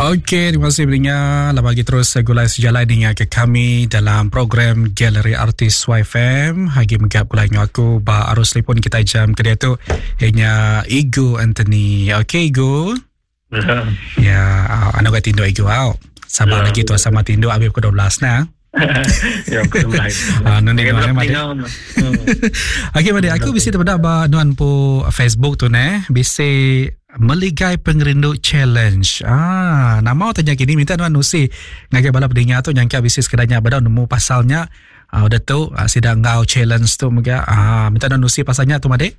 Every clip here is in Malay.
Okey, terima kasih mendengar. Bagi terus gulai sejalan dengan ke kami dalam program Galeri Artis YFM. Hagi menggap gulai aku ba arus telefon kita jam kedua tu hanya Igu Anthony. Okey Igu. Ya, anak kata tindu Igu Sama lagi tu sama tindu habis pukul 12 nah. Ya, pukul 12. Nanti mana mati. Okey, mari aku bisa terpada ba nuan po Facebook tu bisa Meligai Pengerindu Challenge. Nama tanya kini minta nuan nusi ngagai balap dengar tu nyangka bisnis kedanya badau nemu pasalnya. Udah tu sidang ngau challenge tu mega. Minta nuan nusi pasalnya tu made.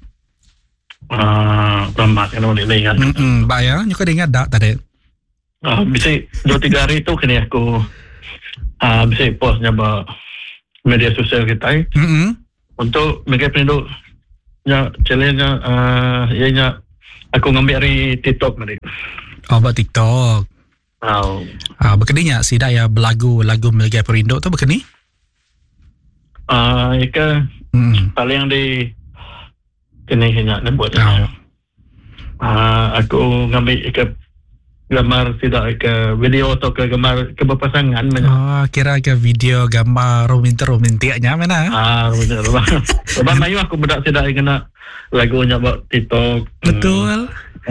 Selamat kalau boleh ingat. Ba ya, nyuka dengar dak tadi. Bisa 2-3 hari tu kini aku bisa postnya ba media sosial kita. Untuk mega pengerindu nya challenge-nya ianya aku ngambil dari TikTok tadi. Buat TikTok. Berkeninya sida ya lagu Meligai Perindu tu berkeni? Ika paling di kini hanya buat. Aku ngambil ika gambar tidak ke video atau ke gambar keberpasangan mana. Kira ke video gambar romantiknya mana? Romantik. Sebab mayu aku bedak tidak kena lagunya buat TikTok. Betul.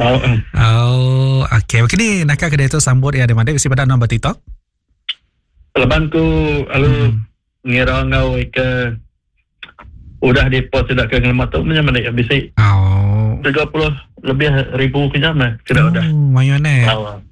Okey. Begini nakak kedai tu sambut ya di mana isi pada nombor TikTok? Leban ku lalu ngira ngau ke udah di post tidak ke ngelemat tu macam mana bisa 30 lebih ribu kejam sudah udah. Mayone.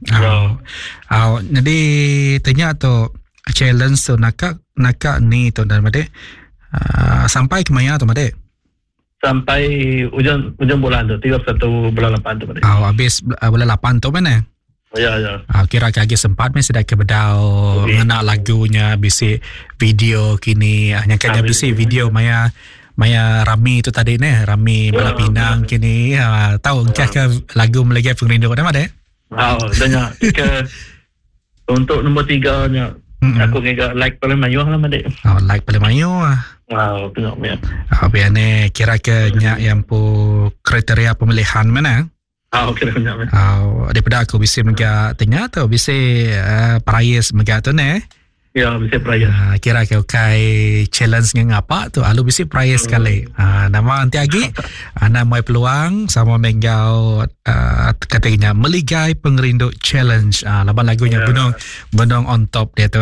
Jadi tanya tu challenge tu nakak ni tu dan made sampai ke mana tu made? Sampai ujung bulan tu 31 bulan 8 tu made. Habis bulan 8 tu mana? Ya. Kira lagi sempat mesti dah ke bedau ngena lagunya bisi video kini yang kena bisi video Maya Rami tu tadi Rami Bala Pinang kini tahu ke lagu Meligai Pengerindu kat mana danya ke untuk nombor 3 nya aku ngega like paling mayuh lah made. Like paling mayuh. Tengok ya. Biar ni kira ke nya yang pu kriteria pemilihan mana? Kira nya. Daripada aku bisa mega tanya tu bisa prize mega tu Ya, bisa prize. Kira ke challenge yang apa tu alu bisa prize sekali. Nama nanti lagi ana mai peluang sama menggau katanya Meligai Pengerindu Challenge. Laban lagunya Benong on top dia tu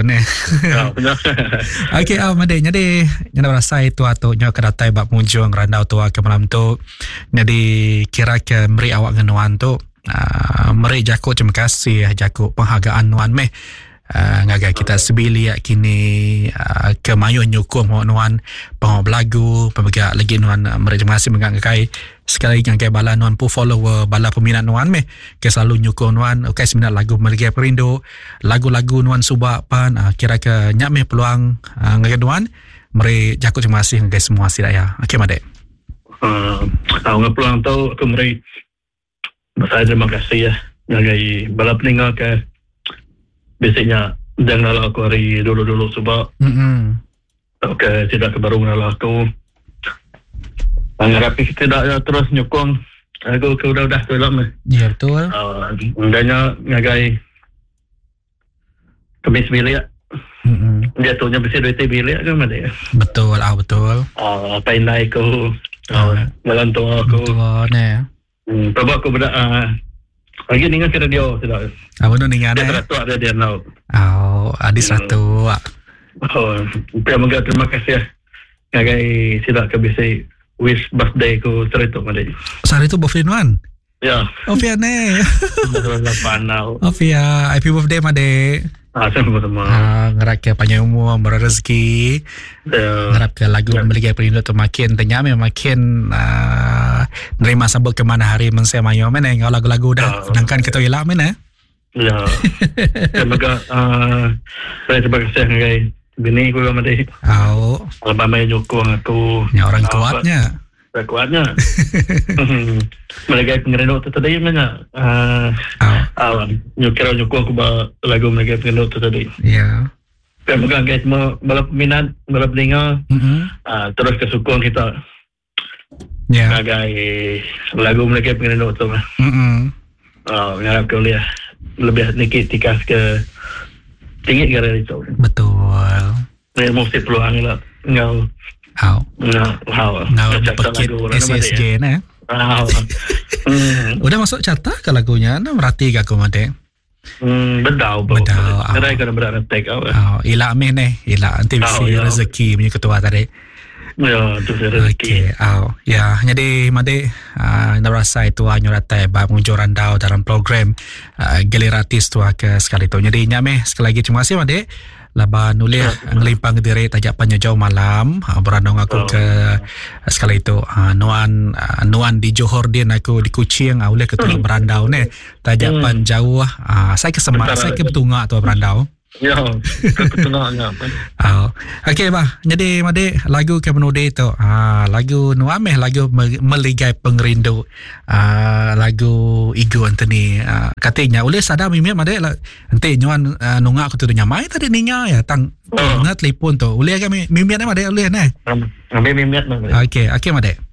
Okey, madenya deh. Nyana rasa itu atau nya kadatai bab munjung randau tua ke malam tu. Jadi kira ke meri awak ngenuan tu meri jako terima kasih jako penghargaan nuan meh. Ngagai kita sebili kini ke mayu nyukung nuan pengaw belagu pembega lagi nuan mereka masih mengagai sekali lagi ngagai bala nuan pu follower bala peminat nuan meh ke selalu nyukung nuan seminat lagu Meligai Perindu lagu-lagu nuan subak pan kira ke nyak meh peluang ngagai nuan mereka jakut terima kasih ngagai semua sidaya. Okey made. Peluang tu aku mereka saya terima kasih ya ngagai bala peninggal ke biasanya jangan aku hari dulu sebab tidak kebaru ngalah aku mengharap tidak terus nyukung aku ke udah tu lah ya betul undangnya ngagai kemis bilik dia tuhnya bisa duit bilik kan mana ya betul apa yang naik aku jalan tu aku sebab aku bedak lagi ningan ke radio tidak. Apa tu ningan Ratu ada dia now. Adis Ratu. Terima kasih ya. Ngagai tidak ke bisa wish birthday ku cerita made. Sari tu birthday nuan. Ya. Pia ne. Panau. Pia happy birthday made. Sama-sama. Ngarap ke panjang umur berrezeki. Ngarap ke lagu Meligai Perindu tu makin tenyam makin nerima sambut ke mana hari mensia mayo mana ngau lagu-lagu dah sedangkan kita elak mana. Ya. Semoga saya terima kasih ngagai bini ku made. Alba mai nyukung aku. Ya orang kuatnya. Meligai Pengerindu tu tadi mana nyukung aku lagu Meligai Pengerindu tu tadi ya semoga guys mau balap minat balap dengar terus kesukung kita sebagai lagu Meligai Pengerindu tu mengharap kuliah lebih nikit tikas ke tinggi gara itu. Betul. Saya mesti peluang lah. Ngau paket SSG na. Udah masuk carta ke lagunya, na merhati ke aku made. Bedau. Kerai kena berada take out. Ila meh ne, ila nanti bisa rezeki punya ketua tadi. Ya, tu rezeki. Ya, jadi made narasa itu hanya ratai bab muncuran dau dalam program Geliratis tu ke sekali tu. Jadi nyame sekali lagi terima kasih made. Laba nulis ngelimpang diri tajak panjang malam berandong aku ke sekali itu nuan di Johor din aku di Kuching oleh ketua berandau ne tajak panjauh saya ke Semak saya ke Betunga tu berandau ya ke Betunganya okey bah jadi made lagu ke menude tu lagu nuameh lagu meligai pengerindu lagu Igu Anthony katanya oleh sadar mimit made nanti nyuan nungak aku tu nyamai tadi ninya ya tang ngat telefon tu oleh kami mimit made oleh ne ambil mimit okey made